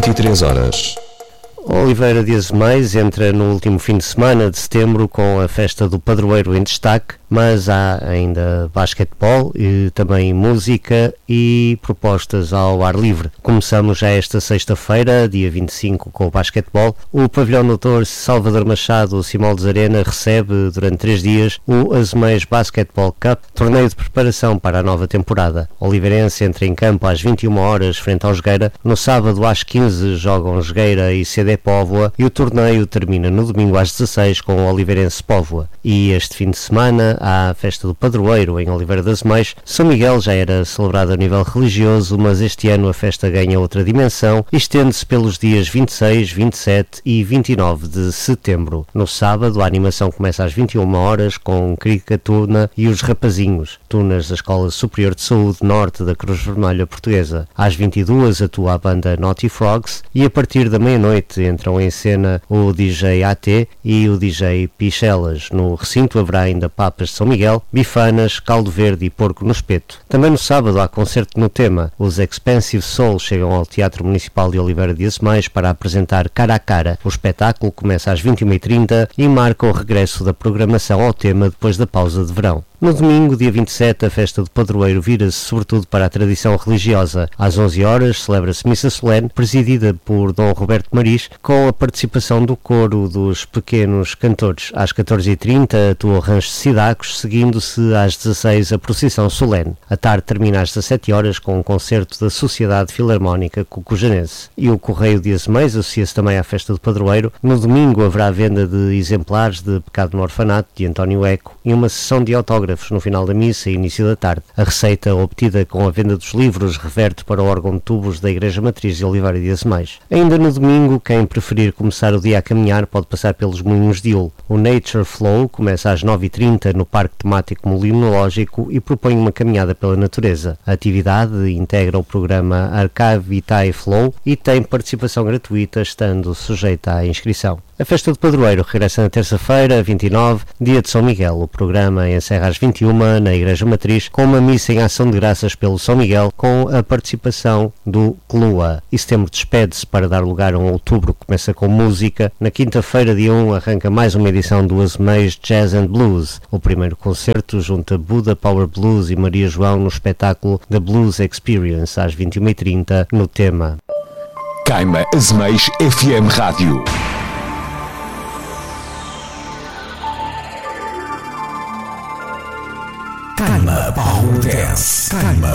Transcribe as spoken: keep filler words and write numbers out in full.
vinte e três horas. Oliveira de Azeméis entra no último fim de semana de setembro com a festa do Padroeiro em destaque, mas há ainda basquetebol e também música e propostas ao ar livre. Começamos já esta sexta-feira, dia vinte e cinco, com o basquetebol. O pavilhão doutor Salvador Machado Simões Arena recebe durante três dias o Azeméis Basketball Cup, torneio de preparação para a nova temporada. O Oliveirense entra em campo às vinte e uma horas frente ao Jogueira. No sábado às quinze jogam Jogueira e C D Póvoa e o torneio termina no domingo às dezasseis com o Oliveirense Póvoa. E este fim de semana há a festa do Padroeiro em Oliveira de Azeméis. São Miguel já era celebrado a nível religioso, mas este ano a festa ganha outra dimensão e estende-se pelos dias vinte e seis, vinte e sete e vinte e nove de setembro. No sábado a animação começa às vinte e uma horas com Crica Tuna e os Rapazinhos, tunas da Escola Superior de Saúde Norte da Cruz Vermelha Portuguesa. Às vinte e duas atua a banda Naughty Frogs e a partir da meia-noite entram em cena o D J A T e o D J Pichelas. No recinto haverá ainda papas de São Miguel, bifanas, caldo verde e porco no espeto. Também no sábado há concerto no tema. Os Expensive Soul chegam ao Teatro Municipal de Oliveira de Azeméis para apresentar Cara a Cara. O espetáculo começa às vinte e uma e trinta e marca o regresso da programação ao tema depois da pausa de verão. No domingo, dia vinte e sete, a festa do Padroeiro vira-se sobretudo para a tradição religiosa. Às onze horas celebra-se missa solene, presidida por Dom Roberto Maris, com a participação do coro dos pequenos cantores. Às catorze e trinta atua o Rancho de Cidacos, seguindo-se às dezasseis a procissão solene. A tarde termina às dezassete horas com um concerto da Sociedade Filarmónica Cucujanense. E o Correio de Azeméis associa-se também à festa do Padroeiro. No domingo haverá venda de exemplares de Pecado no Orfanato, de António Eco, e uma sessão de autógrafos no final da missa e início da tarde. A receita obtida com a venda dos livros reverte para o órgão de tubos da Igreja Matriz de Oliveira de Azeméis. Ainda no domingo, quem preferir começar o dia a caminhar pode passar pelos Moinhos de Ul. O Nature Flow começa às nove e trinta no Parque Temático Molinológico e propõe uma caminhada pela natureza. A atividade integra o programa Archive Vitae Flow e tem participação gratuita, estando sujeita à inscrição. A festa do Padroeiro regressa na terça-feira, vinte e nove, dia de São Miguel. O programa encerra às vinte e uma na Igreja Matriz com uma missa em ação de graças pelo São Miguel com a participação do Clua. E setembro despede-se para dar lugar a um outubro que começa com música. Na quinta-feira, dia um, arranca mais uma edição do Azeméis Jazz and Blues. O primeiro concerto junta Buda Power Blues e Maria João no espetáculo The Blues Experience às vinte e uma e trinta no tema Caima Azeméis F M Rádio. Caima Power Dance. Caima